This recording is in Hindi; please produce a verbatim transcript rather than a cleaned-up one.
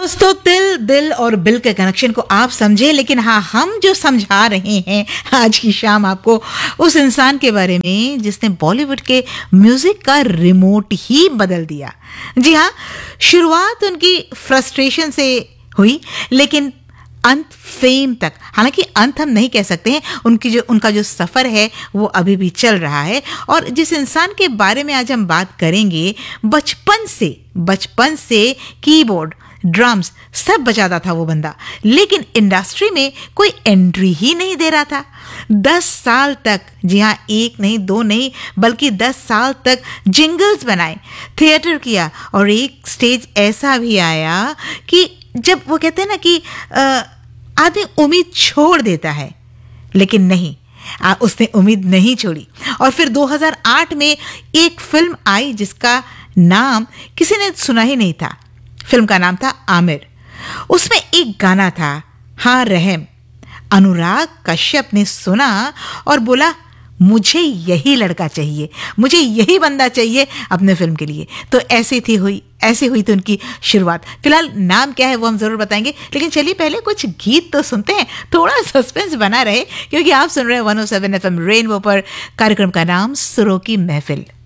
दोस्तों, तिल दिल और बिल के कनेक्शन को आप समझे, लेकिन हाँ, हम जो समझा रहे हैं आज की शाम आपको उस इंसान के बारे में जिसने बॉलीवुड के म्यूजिक का रिमोट ही बदल दिया। जी हाँ, शुरुआत उनकी फ्रस्ट्रेशन से हुई, लेकिन अंत फेम तक, हालांकि अंत हम नहीं कह सकते हैं, उनकी जो उनका जो सफ़र है वो अभी भी चल रहा है। और जिस इंसान के बारे में आज हम बात करेंगे, बचपन से बचपन से कीबोर्ड, ड्रम्स सब बजाता था वो बंदा, लेकिन इंडस्ट्री में कोई एंट्री ही नहीं दे रहा था। दस साल तक, जी हाँ, एक नहीं दो नहीं बल्कि दस साल तक जिंगल्स बनाए, थिएटर किया, और एक स्टेज ऐसा भी आया कि जब वो कहते हैं ना कि आदमी उम्मीद छोड़ देता है, लेकिन नहीं, आ, उसने उम्मीद नहीं छोड़ी। और फिर दो हज़ार आठ में एक फिल्म आई जिसका नाम किसी ने सुना ही नहीं था। फिल्म का नाम था आमिर। उसमें एक गाना था, हाँ रहम। अनुराग कश्यप ने सुना और बोला, मुझे यही लड़का चाहिए, मुझे यही बंदा चाहिए अपने फिल्म के लिए। तो ऐसी थी हुई ऐसी हुई थी उनकी शुरुआत। फिलहाल नाम क्या है वो हम जरूर बताएंगे, लेकिन चलिए पहले कुछ गीत तो सुनते हैं, थोड़ा सस्पेंस बना रहे, क्योंकि आप सुन रहे हैं one O seven F M rainbow पर। कार्यक्रम का नाम सुरों की महफिल।